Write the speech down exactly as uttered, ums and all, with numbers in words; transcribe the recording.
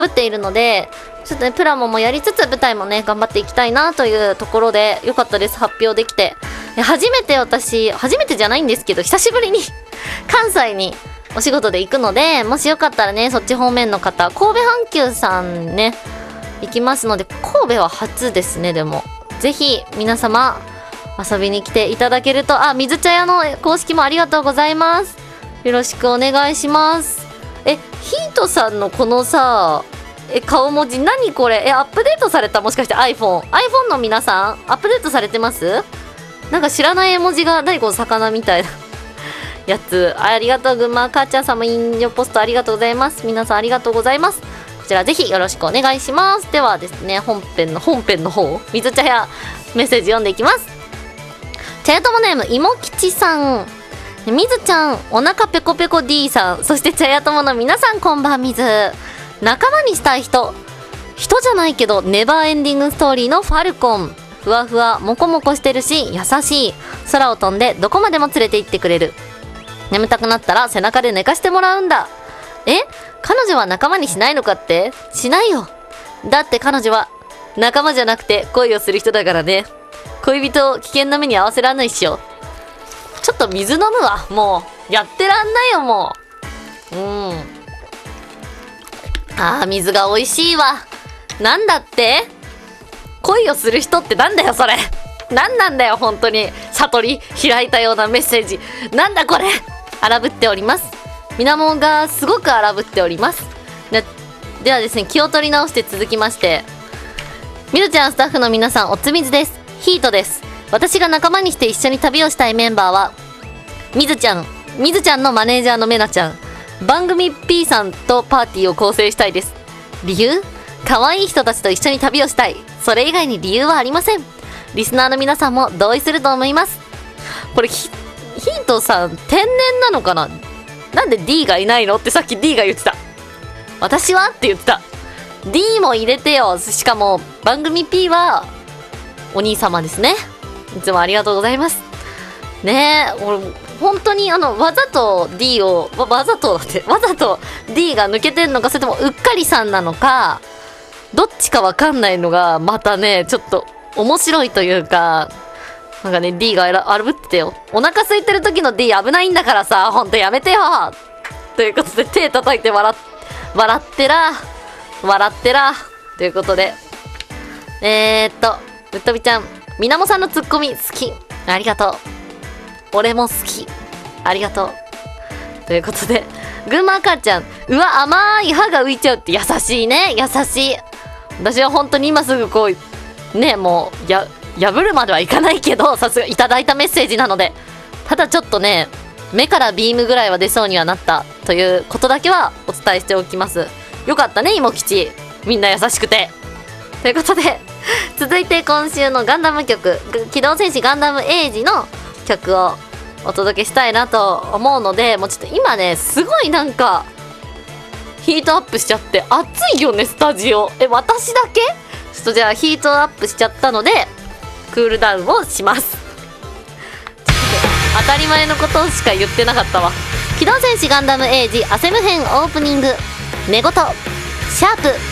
っているので、ちょっとねプラモもやりつつ舞台もね頑張っていきたいなというところで、よかったです、発表できて。初めて私初めてじゃないんですけど、久しぶりに関西にお仕事で行くので、もしよかったらねそっち方面の方、神戸阪急さんね行きますので、神戸は初ですね。でもぜひ皆様遊びに来ていただけると。あ、水茶屋の公式もありがとうございます。よろしくお願いします。え、ヒートさんのこのさ、え、顔文字何これ？え、アップデートされた？もしかして iPhone？iPhone の皆さんアップデートされてます？なんか知らない絵文字が、何この魚みたいなやつ。ありがとう、群馬母ちゃん様、引用ポストありがとうございます。皆さんありがとうございます。こちらぜひよろしくお願いします。ではですね、本編の本編の方、水茶屋メッセージ読んでいきます。茶屋友ネームいもきちさん、みずちゃん、お腹ペコペコ D さん、そして茶屋友の皆さん、こんばんみず。仲間にしたい人、人じゃないけどネバーエンディングストーリーのファルコン。ふわふわモコモコしてるし優しい。空を飛んでどこまでも連れて行ってくれる。眠たくなったら背中で寝かしてもらうんだ。え、彼女は仲間にしないのかって？しないよ。だって彼女は仲間じゃなくて恋をする人だからね。恋人を危険な目に遭わせらんないっしょ。ちょっと水飲むわ。もうやってらんないよ。もううんあー、水が美味しいわ。なんだって？恋をする人ってなんだよそれ。なんなんだよ本当に。悟り開いたようなメッセージ。なんだこれ。荒ぶっております。みなもんがすごく荒ぶっております。で、ではですね、気を取り直して続きまして、みずちゃんスタッフの皆さん、おつみずです。ヒートです。私が仲間にして一緒に旅をしたいメンバーはみずちゃん、みずちゃんのマネージャーのめなちゃん、番組 P さんとパーティーを構成したいです。理由？可愛い人たちと一緒に旅をしたい。それ以外に理由はありません。リスナーの皆さんも同意すると思います。これヒ、ヒートさん天然なのかな？なんで D がいないのってさっき D が言ってた。私はって言ってた。 D も入れてよ。しかも番組 P はお兄様ですね。いつもありがとうございますね。え、俺本当にあのわざと D をわ, わざとだってわざと D が抜けてんのか、それともうっかりさんなのか、どっちかわかんないのがまたねちょっと面白いというか、なんかね D が荒ぶってたよ。お腹空いてる時の D 危ないんだからさ、ほんとやめてよ。ということで手叩いて笑っ笑ってら笑ってらということで、えー、っとぶっとびちゃん、みなもさんのツッコミ好き、ありがとう。俺も好き、ありがとう。ということで、群馬母ちゃん、うわ甘い歯が浮いちゃうって、優しいね、優しい。私は本当に今すぐこうね、もうや破るまではいかないけど、さすがいただいたメッセージなので、ただちょっとね目からビームぐらいは出そうにはなったということだけはお伝えしておきます。よかったね、いもきち、みんな優しくて。ということで続いて今週のガンダム曲、機動戦士ガンダムエイジの曲をお届けしたいなと思うので、もうちょっと今ねすごいなんかヒートアップしちゃって暑いよねスタジオ。え、私だけ？ちょっとじゃあヒートアップしちゃったのでクールダウンをします。当たり前のことしか言ってなかったわ。機動戦士ガンダムエイジアセム編オープニング、寝言シャープ